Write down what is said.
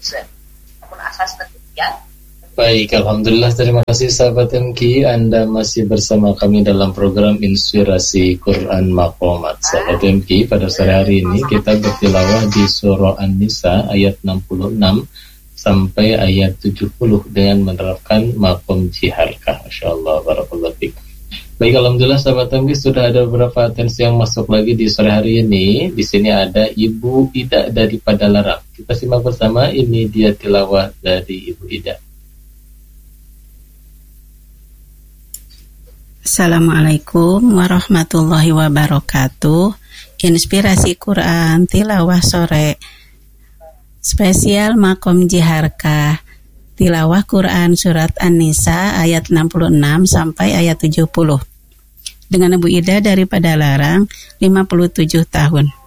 namun asas demikian. Baik, Alhamdulillah, terima kasih sahabat MK. Anda masih bersama kami dalam program Inspirasi Quran Maqamat. Sahabat MK, pada sore hari ini kita bertilawah di surah An-Nisa ayat 66 sampai ayat 70 dengan menerapkan maqam jiharkah. Masya Allah, barakallahu fiik. Baik, Alhamdulillah sahabat MK, sudah ada beberapa atensi yang masuk lagi di sore hari ini. Di sini ada Ibu Ida dari Padalarang. Kita simak bersama, ini dia tilawah dari Ibu Ida. Assalamualaikum warahmatullahi wabarakatuh. Inspirasi Quran tilawah sore spesial makom jiharkah. Tilawah Quran surat An-Nisa ayat 66 sampai ayat 70 dengan Ibu Ida dari Padalarang, 57 tahun.